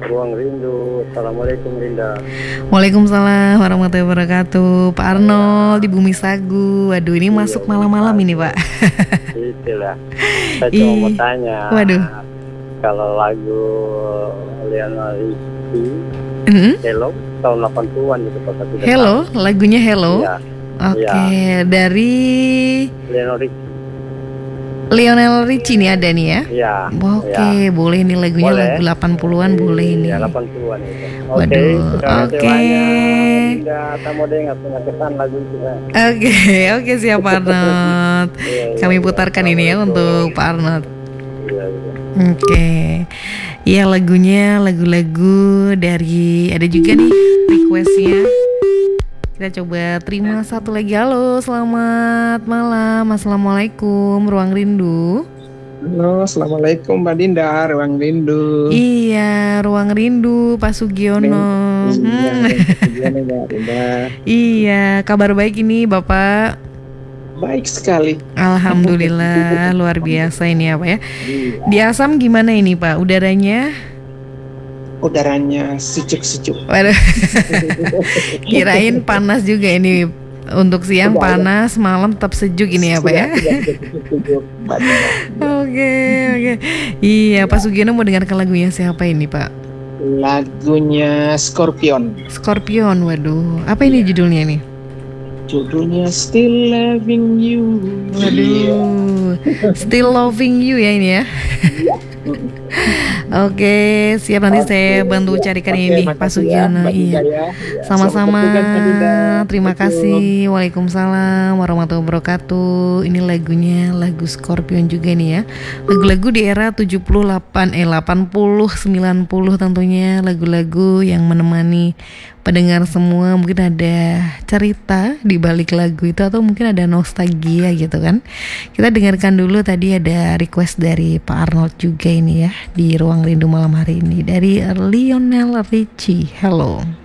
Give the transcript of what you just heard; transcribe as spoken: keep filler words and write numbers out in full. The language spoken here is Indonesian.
Ruang Rindu. Assalamualaikum Linda. Waalaikumsalam warahmatullahi wabarakatuh. Pak Arnold di Bumi Sagu. Waduh, ini Iya, masuk malam-malam ini, Pak. Itulah. Saya cuma mau Ih, tanya. waduh. Kalau lagu Lionel Richie, Mm-mm. Hello, tahun delapan puluhan gitu Pak. Saya tidak Hello, lagunya Hello. tahu. Iya, Oke, dari Lionel Richie. Lionel Richie nih ada nih ya. Iya. Oke, iya. boleh nih lagunya Boleh. lagu delapan puluhan boleh ini. Iya, delapan puluhan itu. Oke, Waduh, terima kasih oke. banyak. Linda, kamu dengar punya kesan lagu itu. Kan? Oke, oke siap Pak Arnold. Iya, iya, Kami iya. putarkan ini ya untuk Pak Arnold. Iya, iya. Oke, iya lagunya lagu-lagu dari ada juga nih requestnya. Kita coba terima satu lagi. Halo, selamat malam. Assalamualaikum, Ruang Rindu. Halo, assalamualaikum Mbak Dinda, Ruang Rindu. Iya, Ruang Rindu, Pak Sugiono. Iya, Hmm. gimana Mbak Dinda? Iya, kabar baik ini Bapak. Baik sekali. Alhamdulillah, luar biasa ini apa ya? Di Asam gimana ini Pak? Udaranya? Udaranya sejuk-sejuk. Waduh, kirain panas juga ini. Untuk siang Udah, panas, malam tetap sejuk ini ya Pak ya? Sudah, sudah sejuk-sejuk, Mbak Dinda. Oke, oke. Iya, Pak Sugiono mau dengarkan lagunya siapa ini Pak? Lagunya Scorpion. Scorpion, waduh. Apa ini judulnya nih? Judulnya Still Loving You. Waduh, Still Loving You ya ini ya. Oke, siap nanti saya bantu carikan Oke, ini Pak makasih ya, Sugiono. Mbak Dinda Iya. ya. Sama-sama. Selamat bertugas, Mbak Dinda. Terima Betul. kasih. Waalaikumsalam warahmatullahi wabarakatuh. Ini lagunya lagu Scorpion juga nih ya. Lagu-lagu di era tujuh puluh delapan eh delapan puluh sembilan puluh tentunya, lagu-lagu yang menemani pendengar semua. Mungkin ada cerita di balik lagu itu atau mungkin ada nostalgia gitu kan. Kita dengarkan dulu, tadi ada request dari Pak Arnold juga ini ya di Ruang Rindu malam hari ini dari Lionel Richie. Hello.